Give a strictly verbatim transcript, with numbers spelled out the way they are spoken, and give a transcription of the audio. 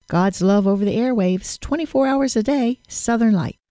God's love over the airwaves, twenty-four hours a day, Southern Light.